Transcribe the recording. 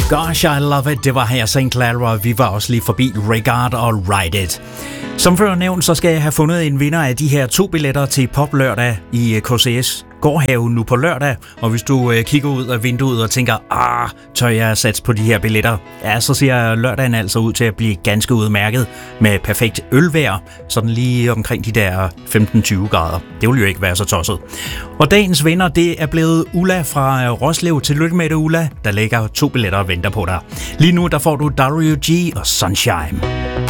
Gosh, I love it. Det var her St. Clara. Vi var også lige forbi Regard og Ride It. Som før nævnt, så skal jeg have fundet en vinder af de her 2 billetter til Pop Lørdag i KCS Gårdhave nu på lørdag. Og hvis du kigger ud af vinduet og tænker, tør jeg satse på de her billetter? Ja, så ser lørdagen altså ud til at blive ganske udmærket med perfekt ølvejr. Sådan lige omkring de der 15-20 grader. Det vil jo ikke være så tosset. Og dagens vinder, det er blevet Ulla fra Roslev. Tillykke med det, Ulla. Der ligger 2 billetter og venter på dig. Lige nu, der får du WG og Sunshine.